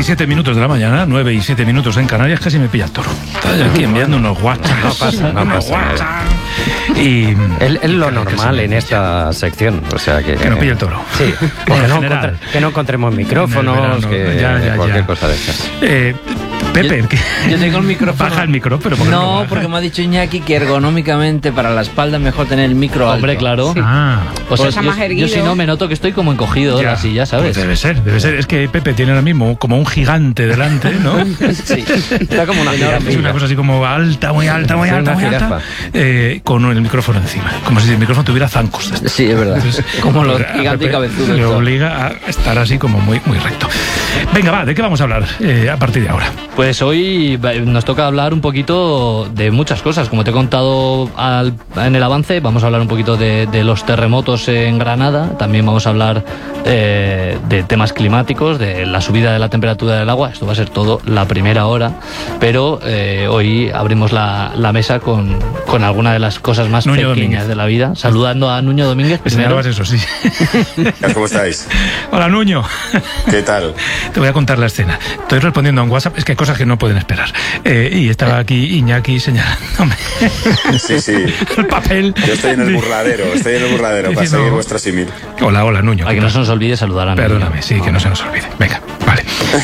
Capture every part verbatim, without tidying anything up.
siete minutos de la mañana, nueve y siete minutos en Canarias, casi me pilla el toro. Está aquí enviando unos WhatsApp. No pasa, no unos pasa WhatsApp. Y es, es lo normal en esta sección, o sea que... Que no pille el toro. Sí, que, no encontre, que no encontremos micrófonos, verano, que ya, ya, cualquier ya. cosa de esas. Eh, Pepe, yo, que yo tengo el micrófono. Baja el micro, pero ¿por qué no, no porque me ha dicho Iñaki que ergonómicamente para la espalda es mejor tener el micro alto. Hombre, claro. Sí. Ah. O sea, yo, yo si no me noto que estoy como encogido ya, así, ya sabes. Pues debe ser, debe ser. Es que Pepe tiene ahora mismo como un gigante delante, ¿no? Sí. Está como una jirafa. Es una cosa así como alta, muy alta, muy alta, muy alta. Eh, con el micrófono encima. Como si el micrófono tuviera zancos. Sí, es verdad. Entonces, como los gigantes y cabezudos. Le obliga a estar así como muy, muy recto. Venga, va, ¿de qué vamos a hablar eh, a partir de ahora? Pues hoy nos toca hablar un poquito de muchas cosas. Como te he contado al, en el avance, vamos a hablar un poquito de, de los terremotos en Granada. También vamos a hablar eh, de temas climáticos, de la subida de la temperatura del agua. Esto va a ser todo la primera hora. Pero eh, hoy abrimos la, la mesa con, con alguna de las cosas más Nuño pequeñas Domínguez. De la vida. Saludando a Nuño Domínguez. Primero. Eso, sí. ¿Cómo estáis? Hola, Nuño. ¿Qué tal? Te voy a contar la escena. Estoy respondiendo a un WhatsApp. Es que hay cosas que no pueden esperar. Eh, y estaba aquí Iñaki señalándome. Sí, sí. El papel. Yo estoy en el burladero, estoy en el burladero para seguir vuestro símil. Hola, hola, Nuño. A que no se nos olvide saludar a mí. Perdóname, sí, que no se nos olvide. Venga, vale.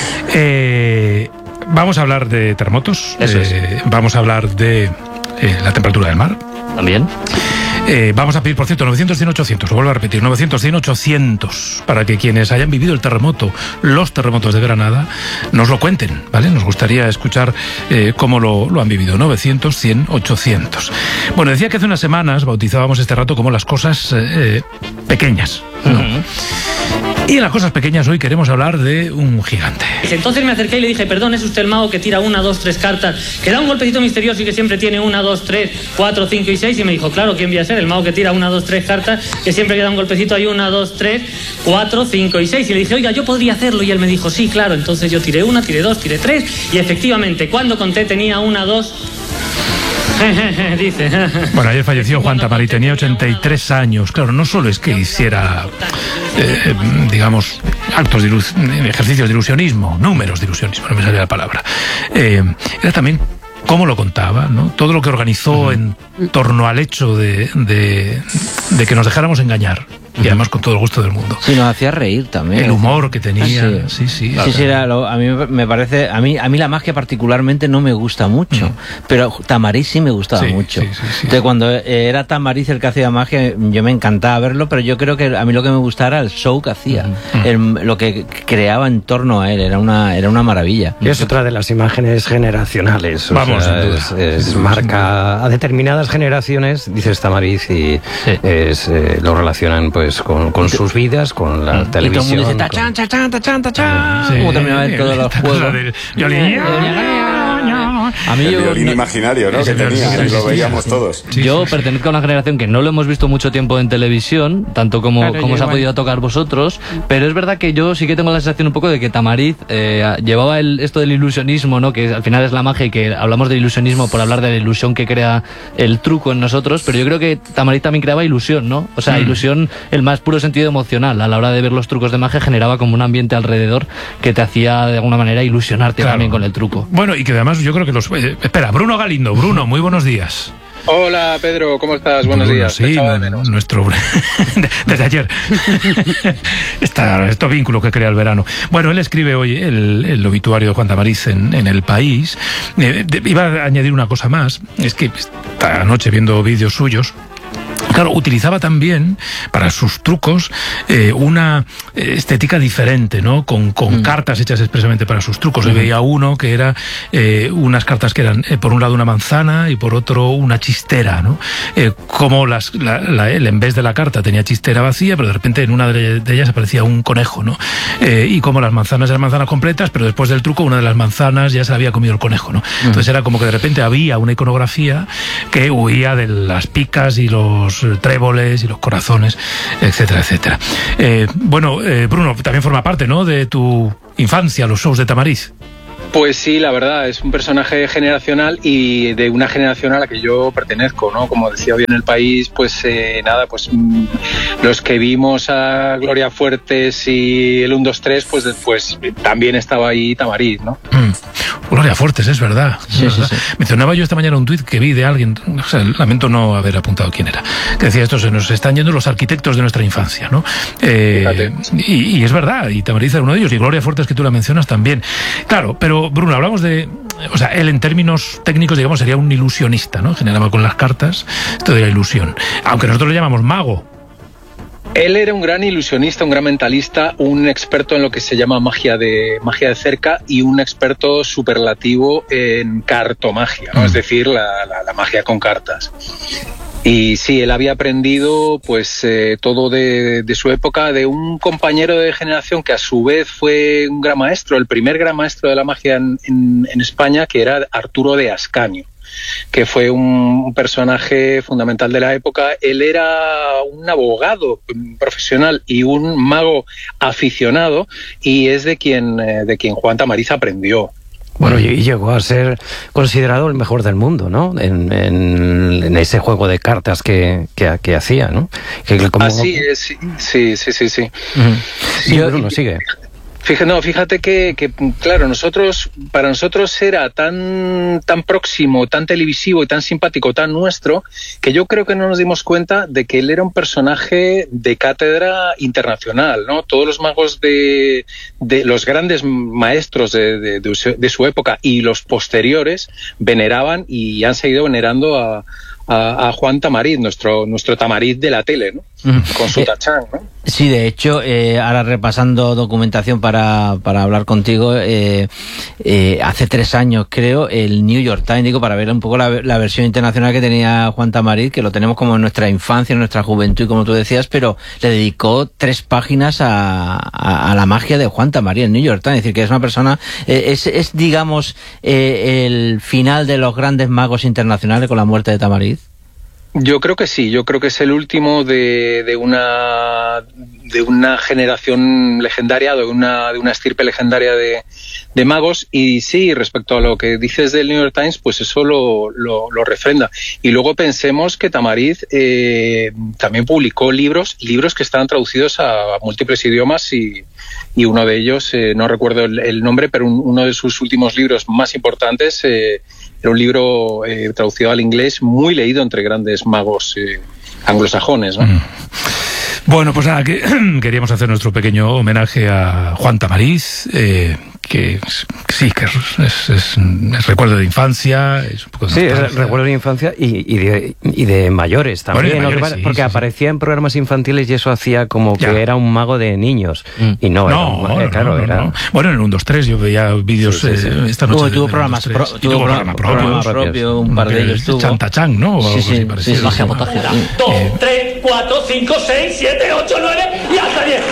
Eh, vamos a hablar de terremotos. Eso eh, es. Vamos a hablar de eh, la temperatura del mar. También. Eh, vamos a pedir, por cierto, novecientos, cien, ochocientos, lo vuelvo a repetir, novecientos, cien, ochocientos, para que quienes hayan vivido el terremoto, los terremotos de Granada, nos lo cuenten, ¿vale? Nos gustaría escuchar eh, cómo lo, lo han vivido, novecientos, cien, ochocientos. Bueno, decía que hace unas semanas bautizábamos este rato como las cosas eh, pequeñas, ¿no? Uh-huh. Y en las cosas pequeñas hoy queremos hablar de un gigante. Entonces me acerqué y le dije, perdón, ¿es usted el mago que tira una, dos, tres cartas, que da un golpecito misterioso y que siempre tiene una, dos, tres, cuatro, cinco y seis? Y me dijo, claro, ¿quién voy a ser? El mago que tira una, dos, tres cartas, que siempre que da un golpecito hay una, dos, tres, cuatro, cinco y seis. Y le dije, oiga, yo podría hacerlo. Y él me dijo, sí, claro. Entonces yo tiré una, tiré dos, tiré tres. Y efectivamente, cuando conté tenía una, dos... Dice. Bueno, ayer falleció Juan Tamarí, tenía ochenta y tres años. Claro, no solo es que hiciera, eh, digamos, actos de ilus- ejercicios de ilusionismo, números de ilusionismo, no me salía la palabra. Eh, era también cómo lo contaba, ¿no? Todo lo que organizó uh-huh. en torno al hecho de, de, de que nos dejáramos engañar. Y además con todo el gusto del mundo. Sí, nos hacía reír también. El humor que tenía. Ah, sí, sí, sí. Sí, sí, era lo, a mí me parece, a mí, a mí la magia particularmente no me gusta mucho, mm. pero Tamariz sí me gustaba sí, mucho. Sí, sí, sí. Entonces cuando era Tamariz el que hacía magia, yo me encantaba verlo, pero yo creo que a mí lo que me gustaba era el show que hacía, mm. el, lo que creaba en torno a él, era una, era una maravilla. Y es otra de las imágenes generacionales. O Vamos, sea, es, es marca a determinadas generaciones, dice Tamariz, y sí. es, eh, lo relacionan pues con, con sus vidas, con la mm. televisión. Y todo el mundo dice tachan, tachan, tachan, tachan. Sí. Como terminaba en todos los juegos. A mí el violín yo, imaginario, ¿no? Que tenía, sí, lo veíamos todos. Sí, yo sí, pertenezco a una generación que no lo hemos visto mucho tiempo en televisión, tanto como, claro, como os ha podido tocar vosotros, pero es verdad que yo sí que tengo la sensación un poco de que Tamariz eh, llevaba el, esto del ilusionismo, ¿no? Que al final es la magia y que hablamos de ilusionismo por hablar de la ilusión que crea el truco en nosotros, pero yo creo que Tamariz también creaba ilusión, ¿no? O sea, mm. ilusión, el más puro sentido emocional. A la hora de ver los trucos de magia generaba como un ambiente alrededor que te hacía de alguna manera ilusionarte claro. también con el truco. Bueno, y que además yo creo que los... Eh, espera, Bruno Galindo. Bruno, muy buenos días. Hola Pedro, ¿cómo estás? Buenos Bruno, días. Sí, no, nuestro... desde ayer. Está, este vínculo que crea el verano. Bueno, él escribe hoy el, el obituario de Juan Tamariz en, en El País. Eh, de, iba a añadir una cosa más. Es que esta noche viendo vídeos suyos, claro, utilizaba también para sus trucos eh, una estética diferente, ¿no? Con, con mm. cartas hechas expresamente para sus trucos. Hoy mm. veía uno que era eh, unas cartas que eran eh, por un lado una manzana y por otro una chistera, ¿no? Eh, como las, la, la, él en vez de la carta tenía chistera vacía, pero de repente en una de, de ellas aparecía un conejo, ¿no? Eh, y como las manzanas eran manzanas completas, pero después del truco una de las manzanas ya se la había comido el conejo, ¿no? Mm. Entonces era como que de repente había una iconografía que huía de las picas y los tréboles y los corazones, etcétera, etcétera. Eh, bueno, eh, Bruno, también forma parte, ¿no?, de tu infancia, los shows de Tamariz. Pues sí, la verdad, es un personaje generacional y de una generación a la que yo pertenezco, ¿no? Como decía hoy en El País, pues eh, nada, pues mmm, los que vimos a Gloria Fuertes y el uno, dos, tres, pues después también estaba ahí Tamariz, ¿no? Mm. Gloria Fuertes, es verdad. Sí, es sí, verdad. sí. Mencionaba yo esta mañana un tuit que vi de alguien, o sea, lamento no haber apuntado quién era, que decía esto, se nos están yendo los arquitectos de nuestra infancia, ¿no? Eh, y, y es verdad, y Tamariz era uno de ellos, y Gloria Fuertes, que tú la mencionas también. Claro, pero Bruno, hablamos de, o sea, él en términos técnicos, digamos, sería un ilusionista, ¿no? Generaba con las cartas esto de la ilusión. Aunque nosotros le llamamos mago. Él era un gran ilusionista, un gran mentalista, un experto en lo que se llama magia de magia de cerca y un experto superlativo en cartomagia, ¿no? Mm. Es decir, la, la, la magia con cartas. Y sí, él había aprendido pues eh, todo de, de su época de un compañero de generación que a su vez fue un gran maestro, el primer gran maestro de la magia en, en, en España, que era Arturo de Ascanio, que fue un personaje fundamental de la época. Él era un abogado profesional y un mago aficionado, y es de quien, de quien Juan Tamariz aprendió. Bueno, y llegó a ser considerado el mejor del mundo, ¿no? En, en, en ese juego de cartas que, que, que hacía, ¿no? Que, como... Así es, sí, sí, sí, sí. sí. Uh-huh. Sí, Yo, Bruno, sigue. Fíjate, no, fíjate que, que, claro, nosotros, para nosotros era tan, tan próximo, tan televisivo y tan simpático, tan nuestro, que yo creo que no nos dimos cuenta de que él era un personaje de cátedra internacional, ¿no? Todos los magos de, de los grandes maestros de, de, de, su, de su época y los posteriores veneraban y han seguido venerando a, a, a Juan Tamariz, nuestro, nuestro Tamariz de la tele, ¿no? Con su tachán, ¿no? Sí, de hecho, eh, ahora repasando documentación para, para hablar contigo, eh, eh, hace tres años creo, el New York Times, digo, para ver un poco la, la versión internacional que tenía Juan Tamariz, que lo tenemos como en nuestra infancia, en nuestra juventud, como tú decías, pero le dedicó tres páginas a, a, a la magia de Juan Tamariz, el New York Times, es decir, que es una persona, eh, es, es digamos, eh, el final de los grandes magos internacionales con la muerte de Tamariz. Yo creo que sí, yo creo que es el último de, de una de una generación legendaria, de una de una estirpe legendaria de, de magos, y sí, respecto a lo que dices del New York Times, pues eso lo, lo, lo refrenda. Y luego pensemos que Tamariz eh, también publicó libros, libros que están traducidos a, a múltiples idiomas, y, y uno de ellos, eh, no recuerdo el, el nombre, pero un, uno de sus últimos libros más importantes eh, era un libro eh, traducido al inglés, muy leído entre grandes magos eh, anglosajones, ¿no? Mm. Bueno, pues nada, que, queríamos hacer nuestro pequeño homenaje a Juan Tamariz, eh, que, que sí, que es, es, es, es recuerdo de infancia, es un poco de sí, es recuerdo de infancia y, y, de, y de mayores también, bueno, de mayores, ¿no? Sí, porque sí, aparecía sí. en programas infantiles y eso hacía como ya. que era un mago de niños, mm. y no, no, era, no, claro, no, era... no. Bueno, en el uno, dos, tres yo veía vídeos sí, sí, sí. Eh, esta noche. Tuvo, tuvo programas pro, tuvo, tuvo programa propio, programa propio, un par de ellos tuvo. Chantachán, ¿no? O sí, algo sí, así parecido. Sí, magia potágera. dos, tres, cuatro, cinco, seis, siete, ocho, nueve y hasta diez.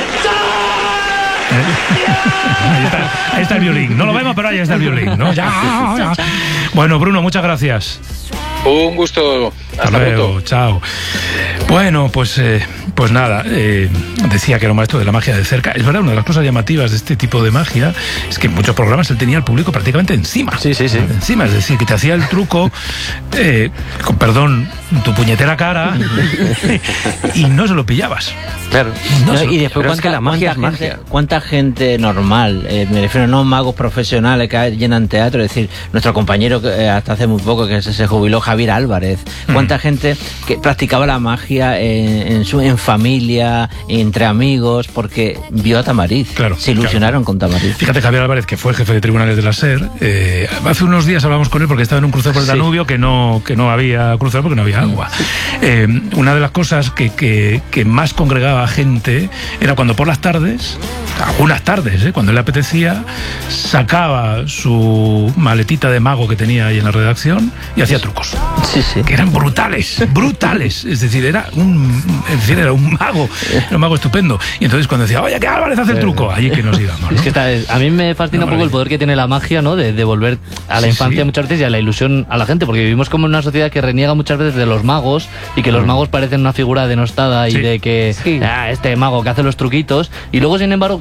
Ahí está, ahí está el violín. No lo vemos, pero ahí está el violín, ¿no? Ya, ya. Bueno, Bruno, muchas gracias. Un gusto. Hasta luego. Pronto. Chao. Bueno, pues, eh, pues nada, eh, decía que era un maestro de la magia de cerca. Es verdad, una de las cosas llamativas de este tipo de magia es que en muchos programas él tenía al público prácticamente encima. Sí, sí, sí. Encima, es decir, que te hacía el truco, eh, con perdón, tu puñetera cara, y no se lo pillabas. Claro. No, no, y después, ¿cuánta, que la magia ¿cuánta, es gente, magia? ¿Cuánta gente normal, eh, me refiero no magos profesionales que llenan teatro, es decir, nuestro compañero eh, hasta hace muy poco que se, se jubiló, Javier Álvarez, cuánta mm. gente que practicaba la magia en, en, su, en familia, entre amigos, porque vio a Tamariz, claro, se ilusionaron claro. con Tamariz. Fíjate, Javier Álvarez, que fue jefe de tribunales de la SER, eh, hace unos días hablamos con él porque estaba en un crucero por el Danubio, sí. que no que no había crucero porque no había agua. Eh, una de las cosas que, que, que más congregaba gente era cuando por las tardes, algunas tardes, ¿eh? cuando le apetecía, sacaba su maletita de mago que tenía ahí en la redacción y hacía trucos. Sí, sí. Que eran brutales, brutales. Es decir, era un, es decir, era un mago, era un mago estupendo. Y entonces cuando decía, oye, que Álvarez hace el truco, allí que nos íbamos, ¿no? Es que está, a mí me fascina no, un poco el poder que tiene la magia, ¿no? De devolver a la sí, infancia sí. muchas veces y a la ilusión a la gente, porque vivimos como en una sociedad que reniega muchas veces de los magos y que los magos parecen una figura denostada y sí. de que sí. ah, este mago que hace los truquitos, y luego sin embargo cuando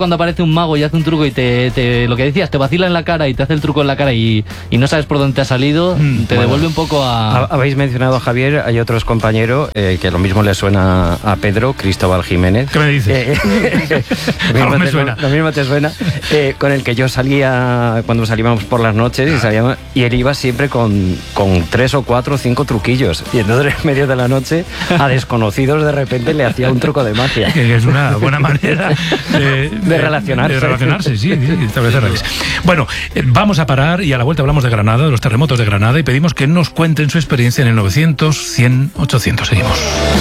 cuando aparece un mago y hace un truco y te, te lo que decías, te vacila en la cara y te hace el truco en la cara y, y no sabes por dónde te ha salido, mm, te bueno, devuelve un poco a... Habéis mencionado a Javier, hay otros compañeros eh, que lo mismo le suena a Pedro, Cristóbal Jiménez. ¿Qué me dices? Eh, lo, mismo me te, suena. Lo mismo te suena. Eh, con el que yo salía cuando salíamos por las noches y, salíamos, y él iba siempre con, con tres o cuatro o cinco truquillos. Y entonces en medio de la noche a desconocidos de repente le hacía un truco de magia. Que es una buena manera de, de, de relacionarse. De relacionarse, sí, sí, establecer redes. Bueno, eh, vamos a parar y a la vuelta hablamos de Granada, de los terremotos de Granada y pedimos que nos cuenten su experiencia en el novecientos, cien, ochocientos. Seguimos.